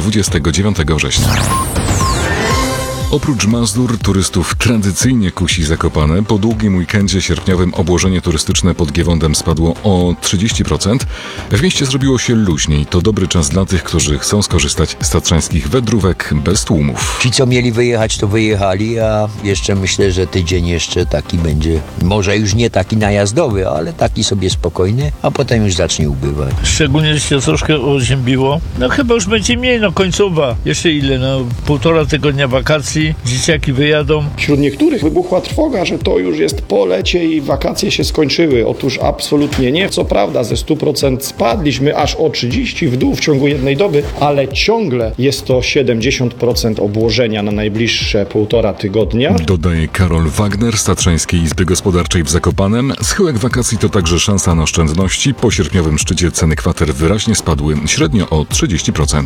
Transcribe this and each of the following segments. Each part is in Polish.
29 września. Oprócz Mazur turystów tradycyjnie kusi Zakopane. Po długim weekendzie sierpniowym obłożenie turystyczne pod Giewondem spadło o 30%. W mieście zrobiło się luźniej. To dobry czas dla tych, którzy chcą skorzystać z tatrzańskich wędrówek bez tłumów. Ci, co mieli wyjechać, to wyjechali, a jeszcze myślę, że tydzień jeszcze taki będzie, może już nie taki najazdowy, ale taki sobie spokojny, a potem już zacznie ubywać. Szczególnie się troszkę oziębiło. Chyba już będzie mniej, końcowa. Jeszcze ile? 1,5 tygodnia wakacji. Dzieciaki wyjadą. Wśród niektórych wybuchła trwoga, że to już jest po lecie i wakacje się skończyły. Otóż absolutnie nie. Co prawda ze 100% spadliśmy aż o 30% w dół w ciągu jednej doby, ale ciągle jest to 70% obłożenia na najbliższe 1,5 tygodnia. Dodaje Karol Wagner z Tatrzańskiej Izby Gospodarczej w Zakopanem. Schyłek wakacji to także szansa na oszczędności. Po sierpniowym szczycie ceny kwater wyraźnie spadły, średnio o 30%.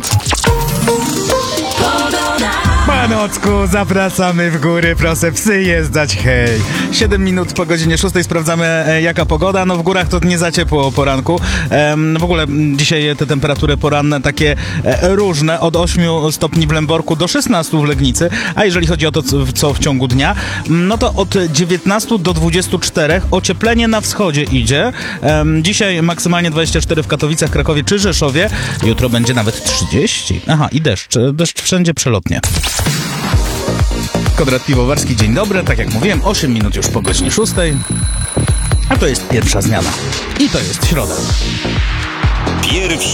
Panocku, zapraszamy w góry, proszę psy jeżdżać, hej. 7 minut po godzinie 6 sprawdzamy jaka pogoda, w górach to nie za ciepło o poranku. W ogóle dzisiaj te temperatury poranne takie różne, od 8 stopni w Lęborku do 16 w Legnicy, a jeżeli chodzi o to, co w ciągu dnia, to od 19 do 24 ocieplenie na wschodzie idzie. Dzisiaj maksymalnie 24 w Katowicach, Krakowie czy Rzeszowie, jutro będzie nawet 30. Aha, i deszcz wszędzie przelotnie. Konrad Piwowarski, dzień dobry. Tak jak mówiłem, 8 minut już po godzinie 6. A to jest pierwsza zmiana. I to jest środa. Pierwszy